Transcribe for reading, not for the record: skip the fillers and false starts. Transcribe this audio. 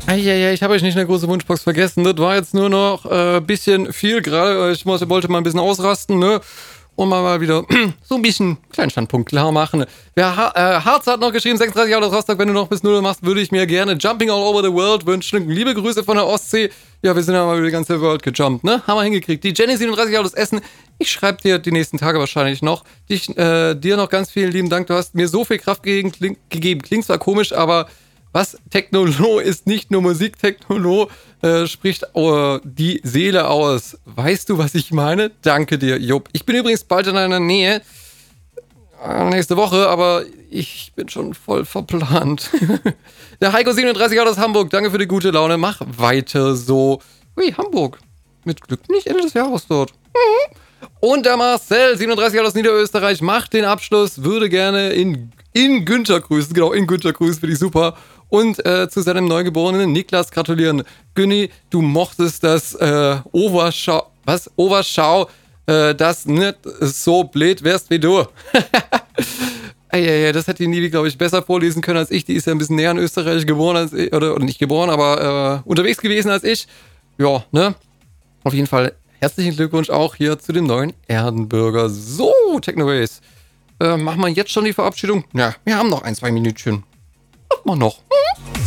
Ja, ich habe euch nicht eine große Wunschbox vergessen. Das war jetzt nur noch ein bisschen viel gerade. Wollte mal ein bisschen ausrasten, ne? Und mal wieder so ein bisschen Kleinstandpunkt klar machen. Harz hat noch geschrieben, 36 Jahre Rostock, wenn du noch bis 0 machst, würde ich mir gerne Jumping All Over the World wünschen. Liebe Grüße von der Ostsee. Ja, wir sind ja mal über die ganze World gejumpt, ne? Haben wir hingekriegt. Die Jenny 37 Jahre Essen. Ich schreibe dir die nächsten Tage wahrscheinlich noch. Dir noch ganz vielen lieben Dank. Du hast mir so viel Kraft gegeben. Klingt zwar komisch, aber was? Technolo ist nicht nur Musik. Technolo spricht die Seele aus. Weißt du, was ich meine? Danke dir, Jupp. Ich bin übrigens bald in deiner Nähe. Nächste Woche, aber ich bin schon voll verplant. Der Heiko 37 aus Hamburg. Danke für die gute Laune. Mach weiter so. Ui, Hamburg. Mit Glück nicht Ende des Jahres dort. Und der Marcel 37 aus Niederösterreich macht den Abschluss. Würde gerne in Günther grüßen. Genau, in Günther grüßen. Finde ich super. Und zu seinem Neugeborenen Niklas gratulieren. Günni, du mochtest das Overschau, das nicht so blöd wärst wie du. Das hätte die Nivi, glaube ich, besser vorlesen können als ich. Die ist ja ein bisschen näher in Österreich geboren als ich, oder nicht geboren, aber unterwegs gewesen als ich. Ja, ne? Auf jeden Fall herzlichen Glückwunsch auch hier zu dem neuen Erdenbürger. So, Technoways. Machen wir jetzt schon die Verabschiedung? Ja, wir haben noch 1-2 Minütchen. Machen wir noch.